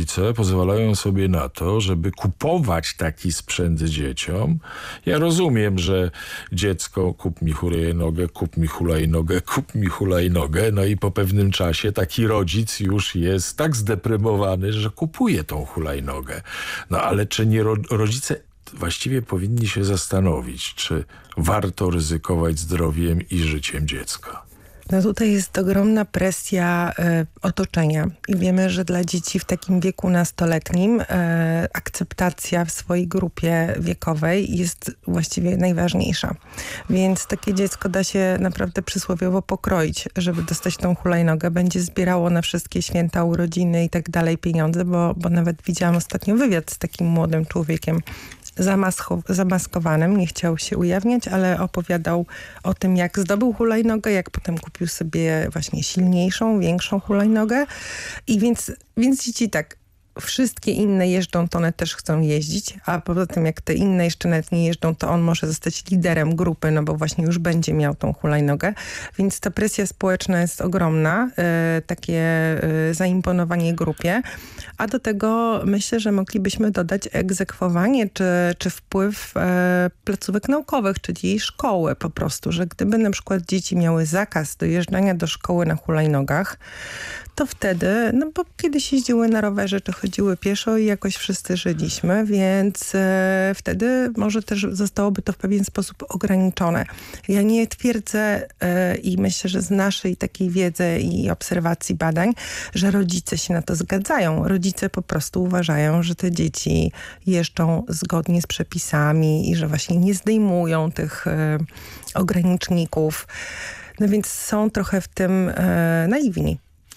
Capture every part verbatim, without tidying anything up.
rodzice pozwalają sobie na to, żeby kupować taki sprzęt dzieciom. Ja rozumiem, że dziecko kup mi hulajnogę, kup mi hulajnogę, kup mi hulajnogę, no i po pewnym czasie taki rodzic już jest tak zdeprymowany, że kupuje tą hulajnogę. No ale czy nie ro- rodzice właściwie powinni się zastanowić, czy warto ryzykować zdrowiem i życiem dziecka? No tutaj jest ogromna presja e, otoczenia i wiemy, że dla dzieci w takim wieku nastoletnim e, akceptacja w swojej grupie wiekowej jest właściwie najważniejsza. Więc takie dziecko da się naprawdę przysłowiowo pokroić, żeby dostać tą hulajnogę. Będzie zbierało na wszystkie święta, urodziny i tak dalej pieniądze, bo, bo nawet widziałam ostatnio wywiad z takim młodym człowiekiem, Zamasko- zamaskowanym, nie chciał się ujawniać, ale opowiadał o tym, jak zdobył hulajnogę, jak potem kupił sobie właśnie silniejszą, większą hulajnogę. I więc, więc dzieci tak, wszystkie inne jeżdżą, to one też chcą jeździć, a poza tym jak te inne jeszcze nawet nie jeżdżą, to on może zostać liderem grupy, no bo właśnie już będzie miał tą hulajnogę. Więc ta presja społeczna jest ogromna, e, takie e, zaimponowanie grupie, a do tego myślę, że moglibyśmy dodać egzekwowanie czy, czy wpływ e, placówek naukowych, czyli szkoły po prostu, że gdyby na przykład dzieci miały zakaz dojeżdżania do szkoły na hulajnogach, to wtedy, no bo kiedyś jeździły na rowerze, czy chodziły pieszo i jakoś wszyscy żyliśmy, więc e, wtedy może też zostałoby to w pewien sposób ograniczone. Ja nie twierdzę e, i myślę, że z naszej takiej wiedzy i obserwacji badań, że rodzice się na to zgadzają. Rodzice po prostu uważają, że te dzieci jeżdżą zgodnie z przepisami i że właśnie nie zdejmują tych e, ograniczników. No więc są trochę w tym e, naiwni.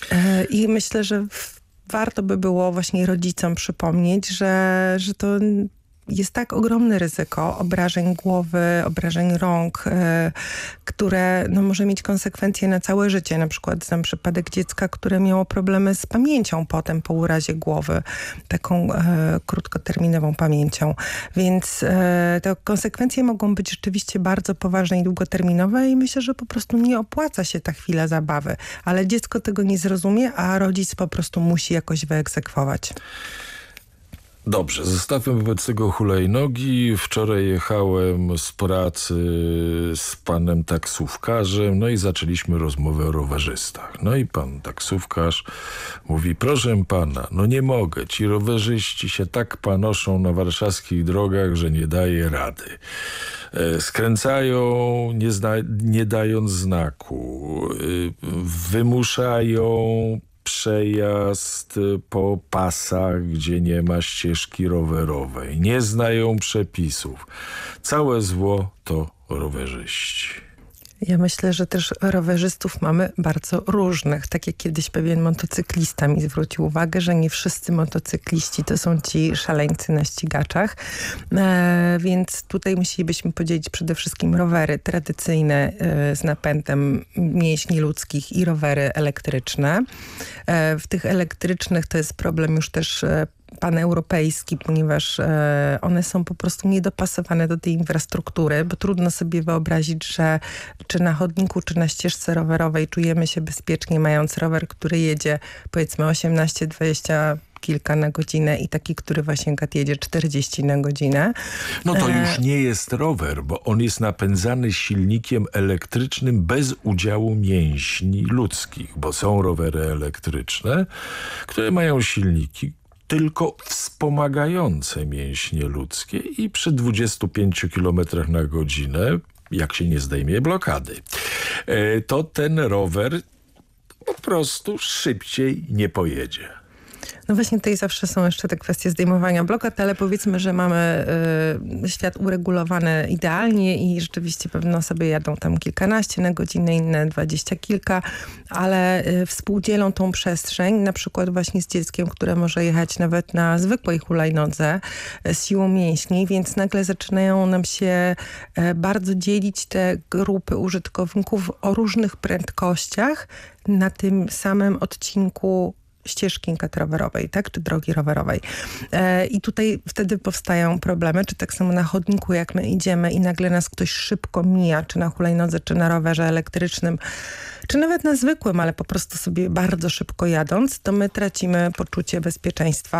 I myślę, że warto by było właśnie rodzicom przypomnieć, że, że to jest tak ogromne ryzyko obrażeń głowy, obrażeń rąk, e, które no, może mieć konsekwencje na całe życie. Na przykład znam przypadek dziecka, które miało problemy z pamięcią potem po urazie głowy, taką e, krótkoterminową pamięcią. Więc e, te konsekwencje mogą być rzeczywiście bardzo poważne i długoterminowe i myślę, że po prostu nie opłaca się ta chwila zabawy. Ale dziecko tego nie zrozumie, a rodzic po prostu musi jakoś wyegzekwować. Dobrze, zostawmy wobec tego hulajnogi. Wczoraj jechałem z pracy z panem taksówkarzem, no i zaczęliśmy rozmowę o rowerzystach. No i pan taksówkarz mówi, proszę pana, no nie mogę, ci rowerzyści się tak panoszą na warszawskich drogach, że nie daje rady. Skręcają, nie, zna- nie dając znaku, wymuszają przejazd po pasach, gdzie nie ma ścieżki rowerowej. Nie znają przepisów. Całe zło to rowerzyści. Ja myślę, że też rowerzystów mamy bardzo różnych. Tak jak kiedyś pewien motocyklista mi zwrócił uwagę, że nie wszyscy motocykliści to są ci szaleńcy na ścigaczach. E, więc tutaj musielibyśmy podzielić przede wszystkim rowery tradycyjne e, z napędem mięśni ludzkich i rowery elektryczne. E, w tych elektrycznych to jest problem już też e, paneuropejski, ponieważ e, one są po prostu niedopasowane do tej infrastruktury, bo trudno sobie wyobrazić, że czy na chodniku, czy na ścieżce rowerowej czujemy się bezpiecznie, mając rower, który jedzie powiedzmy osiemnaście dwadzieścia kilka na godzinę i taki, który właśnie jedzie czterdzieści na godzinę. No to już nie jest rower, bo on jest napędzany silnikiem elektrycznym bez udziału mięśni ludzkich, bo są rowery elektryczne, które mają silniki tylko wspomagające mięśnie ludzkie i przy dwudziestu pięciu kilometrach na godzinę, jak się nie zdejmie blokady, to ten rower po prostu szybciej nie pojedzie. No właśnie tutaj zawsze są jeszcze te kwestie zdejmowania blokad, ale powiedzmy, że mamy y, świat uregulowany idealnie i rzeczywiście pewne osoby jadą tam kilkanaście na godzinę, inne dwadzieścia kilka, ale y, współdzielą tą przestrzeń, na przykład właśnie z dzieckiem, które może jechać nawet na zwykłej hulajnodze y, z siłą mięśni, więc nagle zaczynają nam się y, bardzo dzielić te grupy użytkowników o różnych prędkościach na tym samym odcinku ścieżki rowerowej, tak, czy drogi rowerowej. E, I tutaj wtedy powstają problemy, czy tak samo na chodniku, jak my idziemy i nagle nas ktoś szybko mija, czy na hulajnodze, czy na rowerze elektrycznym, czy nawet na zwykłym, ale po prostu sobie bardzo szybko jadąc, to my tracimy poczucie bezpieczeństwa